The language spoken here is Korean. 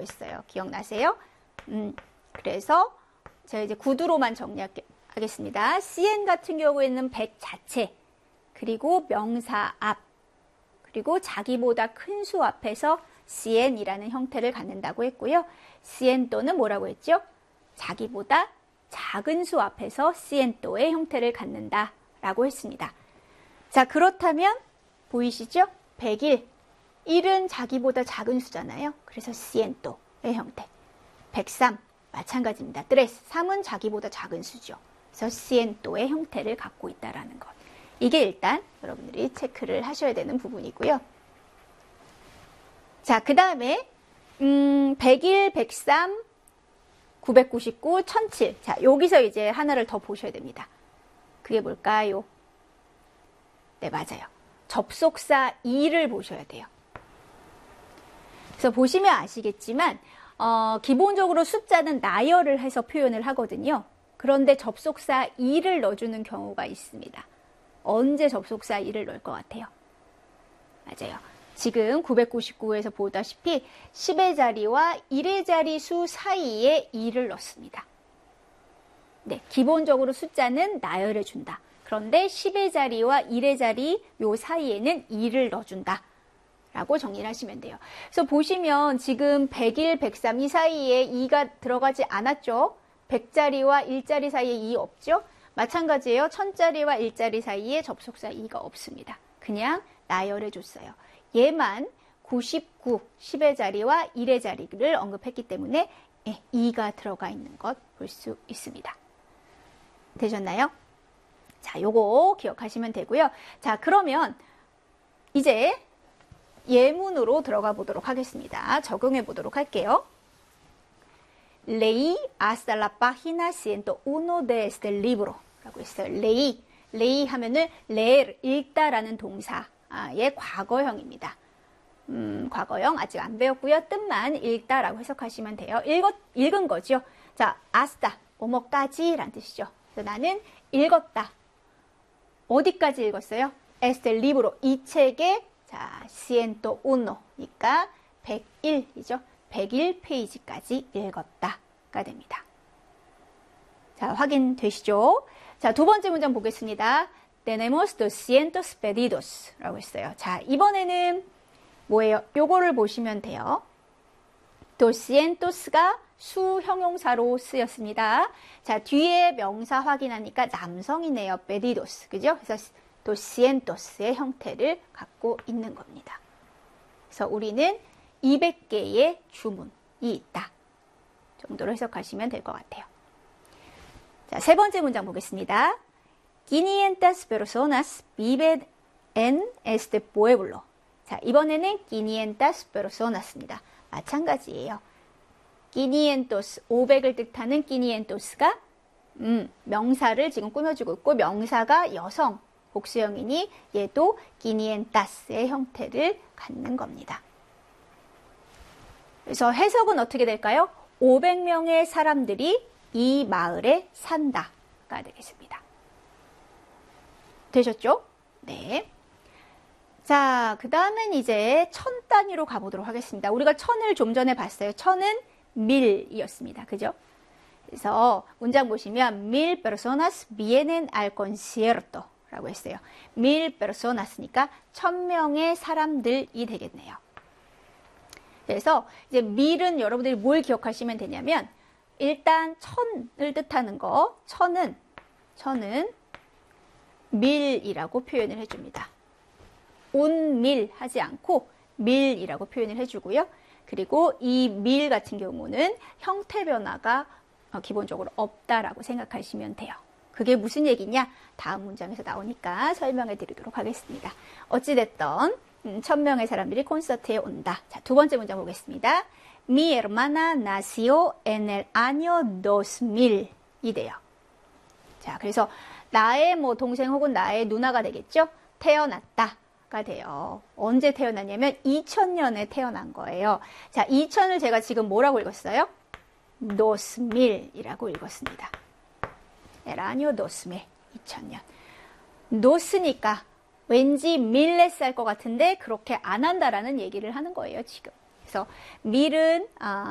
했어요. 기억나세요? 그래서 제가 이제 구두로만 정리하겠습니다. cn 같은 경우에는 100 자체, 그리고 명사 앞, 그리고 자기보다 큰 수 앞에서 cn이라는 형태를 갖는다고 했고요. cn 또는 뭐라고 했죠? 자기보다 작은 수 앞에서 cn 또의 형태를 갖는다라고 했습니다. 자, 그렇다면 보이시죠? 101. 1은 자기보다 작은 수잖아요. 그래서 cn 또의 형태. 103. 마찬가지입니다. 3은 자기보다 작은 수죠. 그래서 cn 또의 형태를 갖고 있다라는 것. 이게 일단 여러분들이 체크를 하셔야 되는 부분이고요. 자, 그 다음에 101, 103, 999, 1007. 자, 여기서 이제 하나를 더 보셔야 됩니다. 그게 뭘까요? 네, 맞아요. 접속사 2를 보셔야 돼요. 그래서 보시면 아시겠지만 기본적으로 숫자는 나열을 해서 표현을 하거든요. 그런데 접속사 2를 넣어주는 경우가 있습니다. 언제 접속사 2를 넣을 것 같아요? 맞아요. 지금 999에서 보다시피 10의 자리와 1의 자리 수 사이에 2를 넣습니다. 네, 기본적으로 숫자는 나열해 준다. 그런데 10의 자리와 1의 자리 요 사이에는 2를 넣어준다. 라고 정리를 하시면 돼요. 그래서 보시면 지금 101, 103 이 사이에 2가 들어가지 않았죠? 100자리와 1자리 사이에 2 없죠? 마찬가지예요. 1000자리와 1자리 사이에 접속사 2가 없습니다. 그냥 나열해 줬어요. 얘만 99, 10의 자리와 1의 자리를 언급했기 때문에 2가 들어가 있는 것 볼 수 있습니다. 되셨나요? 자, 요거 기억하시면 되고요. 자, 그러면 이제 예문으로 들어가 보도록 하겠습니다. 적용해 보도록 할게요. Leí hasta la página 101 de este libro 라고 했어요. leí 하면은 leer, 읽다라는 동사의 과거형입니다. 과거형 아직 안 배웠고요. 뜻만 읽다라고 해석하시면 돼요. 읽은 거죠. 자, hasta, 뭐뭐까지 라는 뜻이죠. 그래서 나는 읽었다. 어디까지 읽었어요? este libro, 이 책의 자, 101니까 101이죠. 101페이지까지 읽었다가 됩니다. 자, 확인되시죠? 자, 두 번째 문장 보겠습니다. Tenemos 200 pedidos 라고 했어요. 자, 이번에는 뭐예요? 요거를 보시면 돼요. 200가 수 형용사로 쓰였습니다. 자, 뒤에 명사 확인하니까 남성이네요. pedidos. 그죠? 그래서 200의 형태를 갖고 있는 겁니다. 그래서 우리는 200개의 주문이 있다 정도로 해석하시면 될 것 같아요. 자, 세 번째 문장 보겠습니다. 500 personas viven en este pueblo. 자, 이번에는 500 personas입니다. 마찬가지예요. 500, 500을 뜻하는 500가 명사를 지금 꾸며주고 있고 명사가 여성 복수형이니 얘도 500의 형태를 갖는 겁니다. 그래서 해석은 어떻게 될까요? 500명의 사람들이 이 마을에 산다가 되겠습니다. 되셨죠? 네. 자, 그 다음엔 이제 천 단위로 가보도록 하겠습니다. 우리가 천을 좀 전에 봤어요. 천은 밀이었습니다. 그죠? 그래서 문장 보시면 mil personas vienen al concierto 라고 했어요. mil personas니까 1000명의 사람들이 되겠네요. 그래서 이제 밀은 여러분들이 뭘 기억하시면 되냐면 일단 천을 뜻하는 거, 천은 밀이라고 표현을 해줍니다. 온밀 하지 않고 밀이라고 표현을 해주고요. 그리고 이 밀 같은 경우는 형태 변화가 기본적으로 없다라고 생각하시면 돼요. 그게 무슨 얘기냐? 다음 문장에서 나오니까 설명해 드리도록 하겠습니다. 어찌됐던 1000명의 사람들이 콘서트에 온다. 자, 두 번째 문장 보겠습니다. Mi hermana nació en el año 2000 이 돼요. 자, 그래서 나의 뭐 동생 혹은 나의 누나가 되겠죠? 태어났다가 돼요. 언제 태어났냐면 2000년에 태어난 거예요. 자, 2000을 제가 지금 뭐라고 읽었어요? 2000이라고 읽었습니다. El año 2000, 2000년. 노스니까 왠지 밀레스 할 것 같은데 그렇게 안 한다라는 얘기를 하는 거예요, 지금. 그래서 밀은